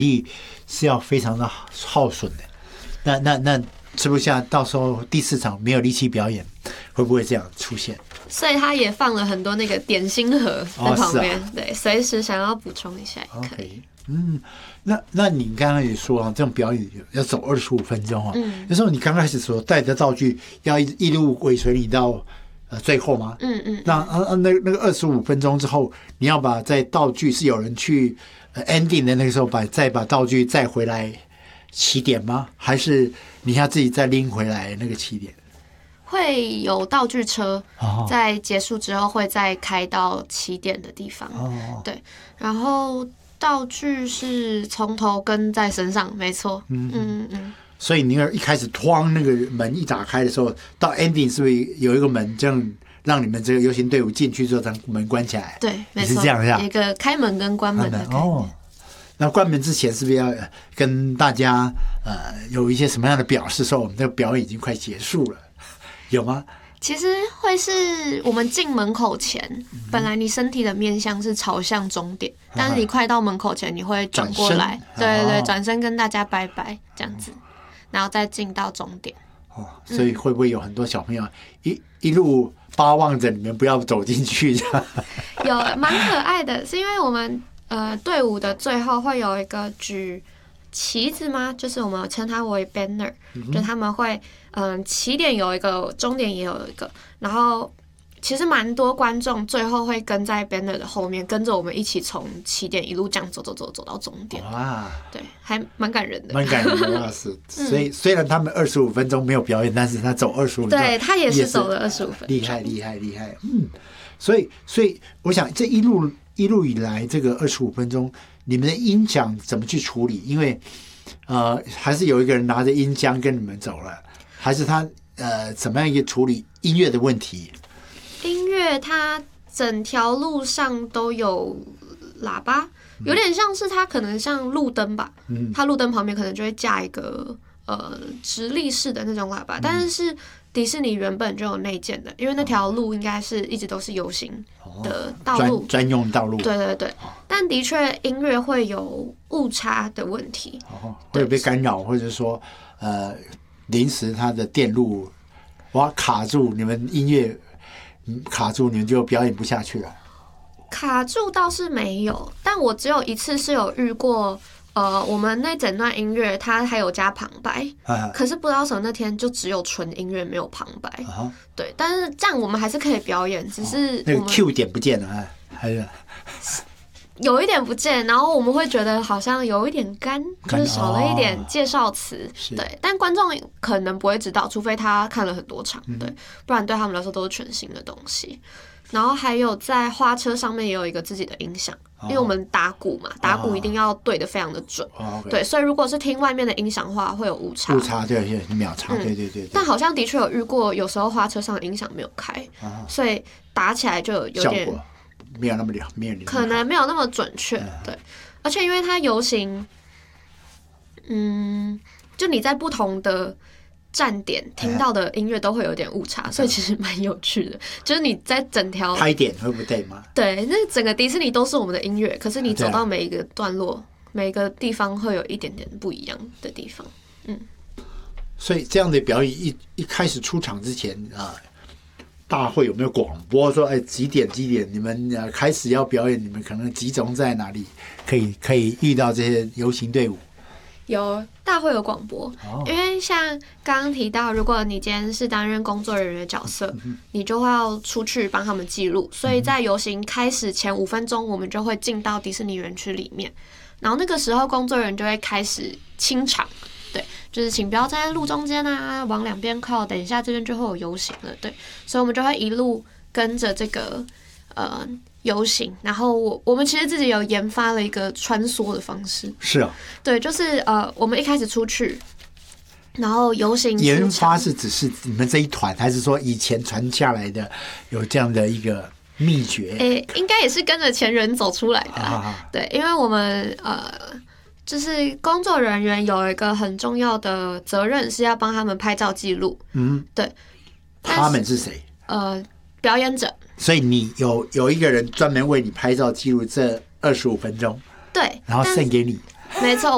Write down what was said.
力是要非常的耗损的。那吃不下，到时候第4场没有力气表演，会不会这样出现？ 所以他也放了很多那个点心盒在旁边，对，随时想要补充一下也可以。 那你刚刚也说这种表演要走25分钟有时候你刚开始所带的道具要一路尾随你到最后吗？那个25分钟之后，你要把在道具是有人去ending 的那个时候再把道具再回来起点吗？还是你要自己再拎回来那个起点？ 会有道具车在结束之后会再开到起点的地方，对，然后道具是从头跟在身上，没错。 所以你一开始突那个门一打开的时候，到 ending 是不是有一个门这样让你们这个游行队伍进去之后，将门关起来？ 对，没错， 是这样一个开门跟关门的概念。 那关门之前是不是要跟大家有一些什么样的表示，说我们这个表演已经快结束了？有吗？ 其实会是我们进门口前，本来你身体的面向是朝向终点，但是你快到门口前，你会转过来，对，转身跟大家拜拜这样子，然后再进到终点。 所以会不会有很多小朋友一路巴望着你们不要走进去？ 有蛮可爱的，是因为我们队伍的最后会有一个举旗子吗？就是我们称它为 banner，就他们会起点有一个，终点也有一个，然后其实蛮多观众最后会跟在 banner 的后面，跟着我们一起从起点一路这样走到终点。哇，对，还蛮感人的， 蛮感人的，是。所以虽然他们25分钟没有表演，但是他走25分钟， 对他也是走了25分钟， 厉害。所以我想这一路以来，这个25分钟，你们的音响怎么去处理？因为还是有一个人拿着音箱跟你们走了，还是他怎么样一个处理音乐的问题？ 音乐它整条路上都有喇叭，有点像是它可能像路灯吧，它路灯旁边可能就会架一个直立式的那种喇叭，但是迪士尼原本就有内建的，因为那条路应该是一直都是游行的道路， 专用道路。 对，但的确音乐会有误差的问题， 会被干扰，或者说临时它的电路卡住，你们音乐卡住，你们就表演不下去了。 卡住倒是没有，但我只有一次是有遇过。我们那整段音乐它还有加旁白，可是不知道为什么那天就只有纯音乐没有旁白，对，但是这样我们还是可以表演，只是那个 Q 点不见了，还是有一点不见，然后我们会觉得好像有一点干，就是少了一点介绍词，对，但观众可能不会知道，除非他看了很多场，对，不然对他们来说都是全新的东西。然后还有在花车上面也有一个自己的音响，因为我们打鼓嘛，打鼓一定要对得非常的准，对，所以如果是听外面的音响的话，会有误差， 对，秒差，对。 但好像的确有遇过，有时候花车上的音响没有开，所以打起来就有点没有那么可能没有那么准确，对，而且因为它游行，就你在不同的站点听到的音乐都会有点误差，所以其实蛮有趣的。就是你在整条拍点会不对吗？ 对，那整个迪士尼都是我们的音乐，可是你走到每一个段落、每一个地方会有一点点不一样的地方。 所以这样的表演一开始出场之前大会有没有广播说，几点你们开始要表演，你们可能集中在哪里，可以遇到这些游行队伍？ 有大会有广播，因为像刚刚提到，如果你今天是担任工作人员的角色，你就会要出去帮他们记录，所以在游行开始前5分钟，我们就会进到迪士尼园区里面，然后那个时候工作人员就会开始清场，对，就是请不要站在路中间啊，往两边靠，等一下这边就会有游行了，对，所以我们就会一路跟着这个游行，然后我们其实自己有研发了一个穿梭的方式。 是啊， 对，就是我们一开始出去，然后游行研发是只是你们这一团，还是说以前传下来的有这样的一个秘诀？ 应该也是跟着前人走出来的。对，因为我们就是工作人员有一个很重要的责任是要帮他们拍照记录。对。 他们是谁？ 表演者。 所以你有一个人专门为你拍照记录这25分钟， 对， 然后送给你。 没错。